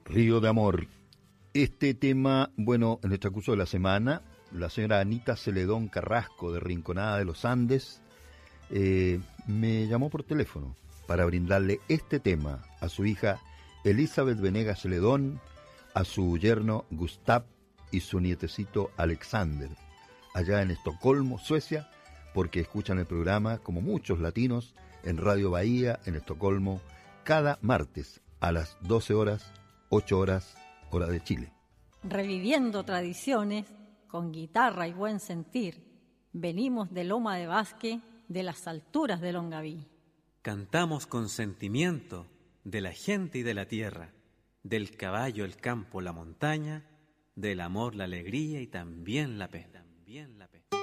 Río de Amor. Este tema, bueno, en el transcurso de la semana, la señora Anita Celedón Carrasco, de Rinconada de los Andes, me llamó por teléfono para brindarle este tema a su hija Elizabeth Venegas Celedón, a su yerno Gustav y su nietecito Alexander, allá en Estocolmo, Suecia, porque escuchan el programa, como muchos latinos, en Radio Bahía, en Estocolmo, cada martes a las 12 horas, 8 horas, hora de Chile. Reviviendo tradiciones, con guitarra y buen sentir, venimos de Loma de Vázquez, de las alturas de Longaví. Cantamos con sentimiento de la gente y de la tierra, del caballo, el campo, la montaña, del amor, la alegría y también la pena.